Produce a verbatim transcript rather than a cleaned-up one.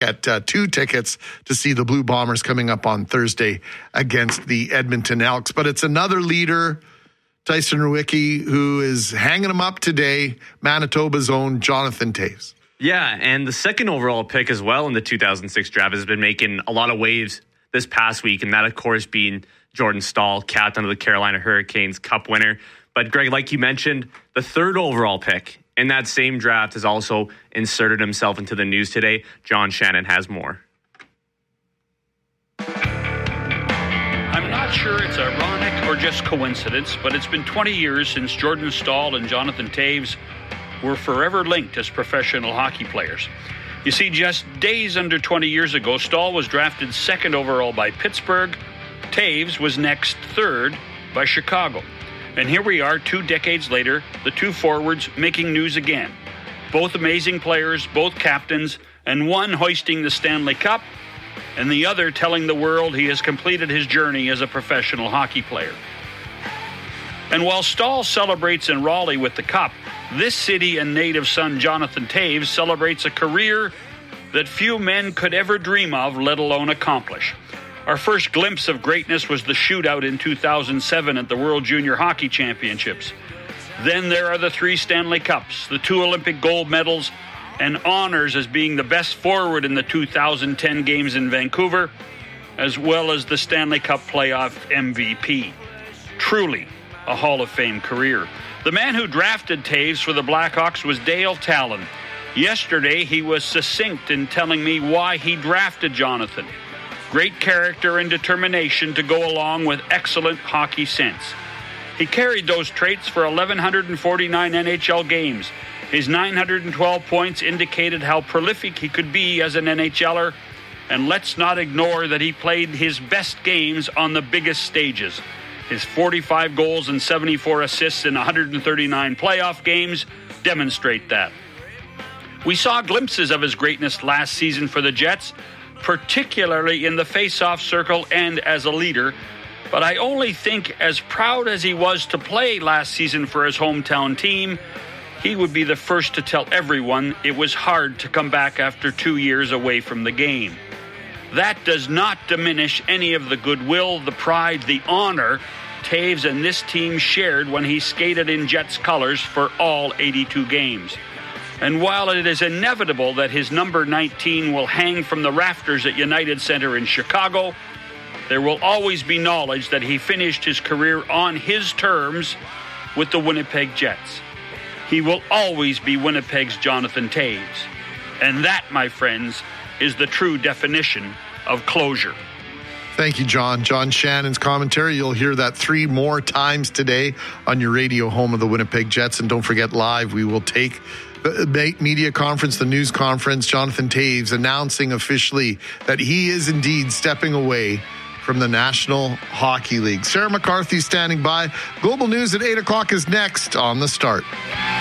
get uh, two tickets to see the Blue Bombers coming up on Thursday against the Edmonton Elks. But it's another leader, Tyson Rewicki, who is hanging him up today, Manitoba's own Jonathan Toews. Yeah, and the second overall pick as well in the two thousand six draft has been making a lot of waves this past week, and that, of course, being Jordan Staal, captain of the Carolina Hurricanes, Cup winner. But, Greg, like you mentioned, the third overall pick in that same draft has also inserted himself into the news today. John Shannon has more. I'm not sure it's ironic or just coincidence, but it's been twenty years since Jordan Staal and Jonathan Toews were forever linked as professional hockey players. You see, just days under twenty years ago, Staal was drafted second overall by Pittsburgh. Toews was next third by Chicago. And here we are two decades later, the two forwards making news again. Both amazing players, both captains, and one hoisting the Stanley Cup, and the other telling the world he has completed his journey as a professional hockey player. And while Staal celebrates in Raleigh with the Cup, this city and native son Jonathan Toews celebrates a career that few men could ever dream of, let alone accomplish. Our first glimpse of greatness was the shootout in two thousand seven at the World Junior Hockey Championships. Then there are the three Stanley Cups, the two Olympic gold medals, and honors as being the best forward in the two thousand ten games in Vancouver, as well as the Stanley Cup playoff M V P. Truly a Hall of Fame career. The man who drafted Toews for the Blackhawks was Dale Talon. Yesterday, he was succinct in telling me why he drafted Jonathan. Great character and determination to go along with excellent hockey sense. He carried those traits for one thousand one hundred forty-nine N H L games. His nine hundred twelve points indicated how prolific he could be as an N H L er. And let's not ignore that he played his best games on the biggest stages. His forty-five goals and seventy-four assists in one hundred thirty-nine playoff games demonstrate that. We saw glimpses of his greatness last season for the Jets, particularly in the face-off circle and as a leader. But I only think as proud as he was to play last season for his hometown team, he would be the first to tell everyone it was hard to come back after two years away from the game. That does not diminish any of the goodwill, the pride, the honor Toews and this team shared when he skated in Jets colors for all eighty-two games. And while it is inevitable that his number nineteen will hang from the rafters at United Center in Chicago, there will always be knowledge that he finished his career on his terms with the Winnipeg Jets. He will always be Winnipeg's Jonathan Toews. And that, my friends, is the true definition of closure. Thank you, John. John Shannon's commentary. You'll hear that three more times today on your radio home of the Winnipeg Jets. And don't forget, live, we will take the media conference, the news conference, Jonathan Toews announcing officially that he is indeed stepping away from the National Hockey League. Sarah McCarthy standing by. Global News at eight o'clock is next on The Start.